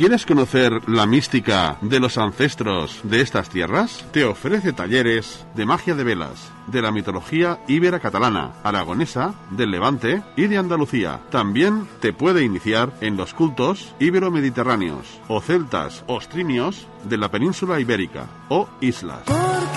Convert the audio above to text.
¿Quieres conocer la mística de los ancestros de estas tierras? Te ofrece talleres de magia de velas, de la mitología íbera catalana, aragonesa, del Levante y de Andalucía. También te puede iniciar en los cultos ibero-mediterráneos, o celtas o ostrimios de la península ibérica, o islas.